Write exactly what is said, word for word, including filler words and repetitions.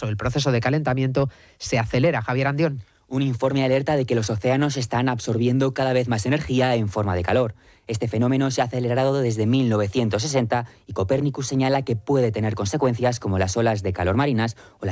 caso, el proceso de calentamiento se acelera. Javier Andión. Un informe alerta de que los océanos están absorbiendo cada vez más energía en forma de calor. Este fenómeno se ha acelerado desde mil novecientos sesenta y Copernicus señala que puede tener consecuencias como las olas de calor marinas o la